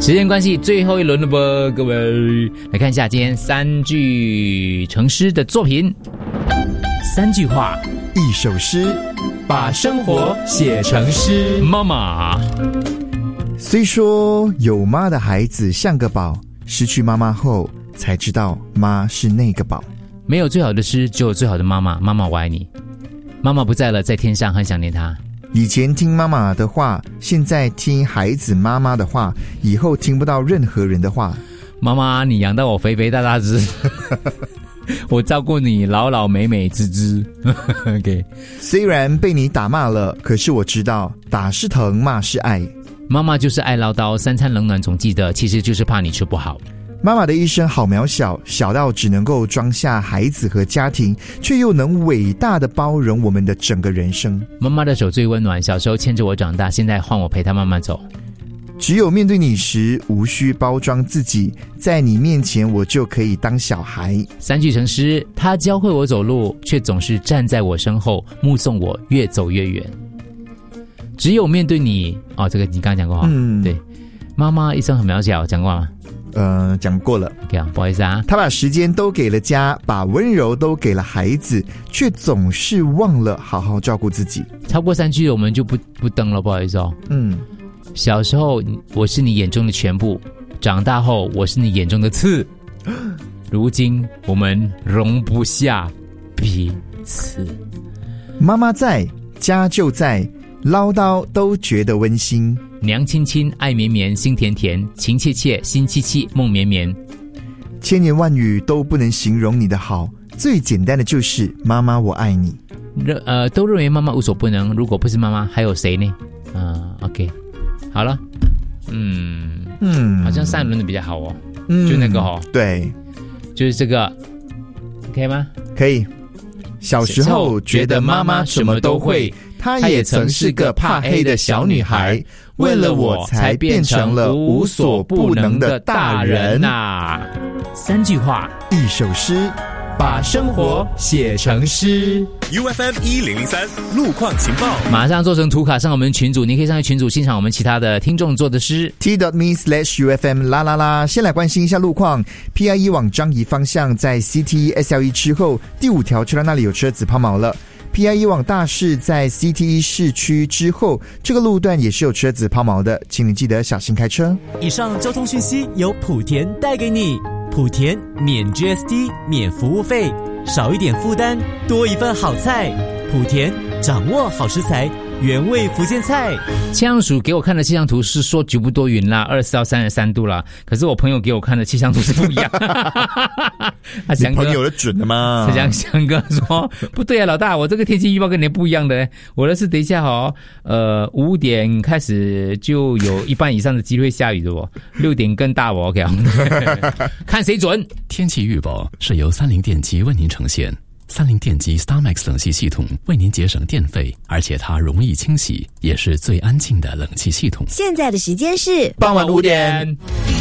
时间关系，最后一轮了吧，各位来看一下今天3句成诗的作品。3句话， 一首诗， 把生活写成诗。妈妈， 虽说有妈的孩子像个宝，失去妈妈后才知道妈是那个宝。 没有最好的诗，只有最好的妈妈。妈妈我爱你。妈妈不在了，在天上，很想念她。 以前听妈妈的话，现在听孩子妈妈的话，以后听不到任何人的话。 妈妈，你养到我肥肥大大只，我照顾你老老美美滋滋。OK， 虽然被你打骂了，可是我知道打是疼，骂是爱。 妈妈就是爱唠叨，3餐冷暖总记得，其实就是怕你吃不好。 妈妈的一生好渺小，小到只能够装下孩子和家庭，却又能伟大的包容我们的整个人生。 妈妈的手最温暖，小时候牵着我长大，现在换我陪她慢慢走。 只有面对你时，无需包装自己，在你面前我就可以当小孩。 3句成诗，她教会我走路，却总是站在我身后，目送我越走越远。只有面对你，这个你刚刚讲过哈，对，妈妈一生很渺小，讲过吗？ 讲过了。 OK 啊，不好意思啊。 他把时间都给了家，把温柔都给了孩子，却总是忘了好好照顾自己。 超过3句我们就不登了，不好意思哦。小时候我是你眼中的全部，长大后我是你眼中的刺。如今我们容不下彼此。 妈妈在，家就在，唠叨都觉得温馨。 娘亲亲，爱绵绵，心甜甜，情切切，心戚戚，梦绵绵。 千言万语都不能形容你的好，最简单的就是妈妈我爱你。 都认为妈妈无所不能，如果不是妈妈还有谁呢？OK， 好了。好像上一轮的比较好哦。就那个对， 就是这个 OK 吗？ 可以。小时候觉得妈妈什么都会，她也曾是个怕黑的小女孩，为了我才变成了无所不能的大人啊。3句话， 一首诗， 把生活写成诗。 UFM 1003路况情报， 马上做成图卡上我们群组，你可以上去群组欣赏我们其他的听众做的诗。 t.me/UFM 啦啦啦。先来关心一下路况。PIE 往樟宜方向，在 CTE SLE 之后第5条车道那里有车子抛锚了。PIE 往大市，在 CTE 市区之后，这个路段也是有车子抛锚的，请你记得小心开车。 以上交通讯息由莆田带给你。莆田免 GST 免服务费，少一点负担，多一份好菜。莆田掌握好食材，原味福建菜。 气象署给我看的气象图是说局部多云啦，24到33度啦。可是我朋友给我看的气象图是不一样。 你朋友的准的吗？ 翔哥说不对啊，老大，我这个天气预报跟你不一样的。我的是等一下5点开始就有一半以上的机会下雨的6点更大OK 看谁准。 天气预报是由30电机为您呈现。30电机 StarMax 冷气系统为您节省电费，而且它容易清洗，也是最安静的冷气系统。 现在的时间是傍晚5点。